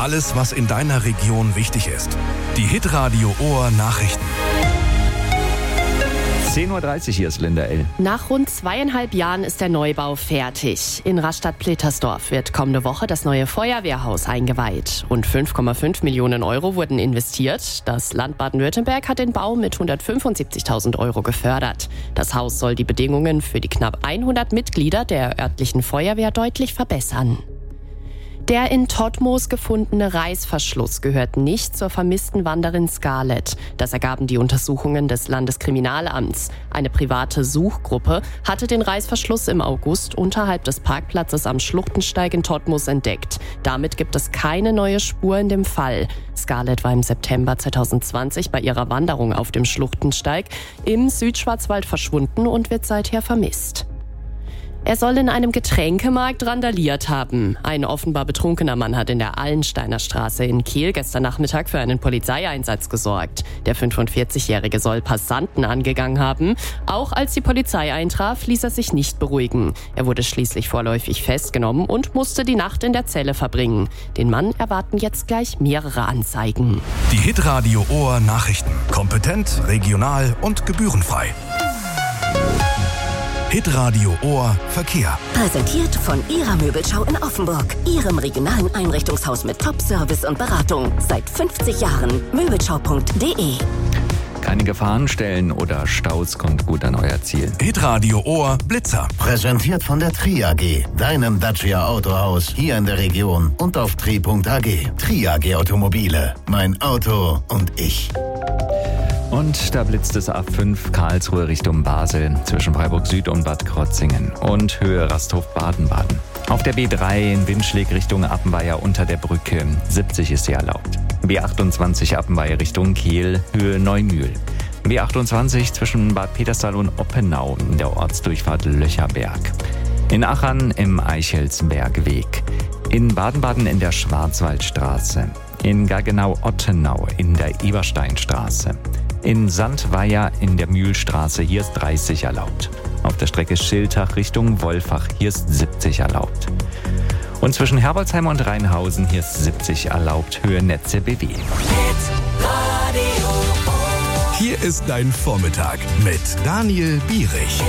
Alles, was in deiner Region wichtig ist. Die Hitradio Ohr Nachrichten. 10.30 Uhr, hier ist Linda L. Nach rund 2,5 Jahren ist der Neubau fertig. In Rastatt-Pletersdorf wird kommende Woche das neue Feuerwehrhaus eingeweiht. Rund 5,5 Millionen Euro wurden investiert. Das Land Baden-Württemberg hat den Bau mit 175.000 Euro gefördert. Das Haus soll die Bedingungen für die knapp 100 Mitglieder der örtlichen Feuerwehr deutlich verbessern. Der in Todtmoos gefundene Reißverschluss gehört nicht zur vermissten Wanderin Scarlett. Das ergaben die Untersuchungen des Landeskriminalamts. Eine private Suchgruppe hatte den Reißverschluss im August unterhalb des Parkplatzes am Schluchtensteig in Todtmoos entdeckt. Damit gibt es keine neue Spur in dem Fall. Scarlett war im September 2020 bei ihrer Wanderung auf dem Schluchtensteig im Südschwarzwald verschwunden und wird seither vermisst. Er soll in einem Getränkemarkt randaliert haben. Ein offenbar betrunkener Mann hat in der Allensteiner Straße in Kiel gestern Nachmittag für einen Polizeieinsatz gesorgt. Der 45-Jährige soll Passanten angegangen haben. Auch als die Polizei eintraf, ließ er sich nicht beruhigen. Er wurde schließlich vorläufig festgenommen und musste die Nacht in der Zelle verbringen. Den Mann erwarten jetzt gleich mehrere Anzeigen. Die Hitradio Ohr Nachrichten. Kompetent, regional und gebührenfrei. Hitradio Ohr Verkehr. Präsentiert von Ihrer Möbelschau in Offenburg. Ihrem regionalen Einrichtungshaus mit Top-Service und Beratung. Seit 50 Jahren. Möbelschau.de. Keine Gefahrenstellen oder Staus, kommt gut an euer Ziel. Hitradio Ohr Blitzer. Präsentiert von der Tri AG, deinem Dacia Autohaus hier in der Region und auf tri.ag. Tri AG Automobile. Mein Auto und ich. Und da blitzt es A5 Karlsruhe Richtung Basel zwischen Freiburg Süd und Bad Krotzingen und Höhe Rasthof Baden-Baden. Auf der B3 in Winschlik Richtung Appenweier unter der Brücke 70 ist sie erlaubt. B28 Appenweier Richtung Kiel, Höhe Neumühl. B28 zwischen Bad Peterstal und Oppenau in der Ortsdurchfahrt Löcherberg. In Achern im Eichelsbergweg. In Baden-Baden in der Schwarzwaldstraße. In Gaggenau-Ottenau in der Ebersteinstraße. In Sandweier in der Mühlstraße, hier ist 30 erlaubt. Auf der Strecke Schiltach Richtung Wolfach, hier ist 70 erlaubt. Und zwischen Herbolzheim und Rheinhausen, hier ist 70 erlaubt, Höhe Netze BW. Hier ist dein Vormittag mit Daniel Bierich.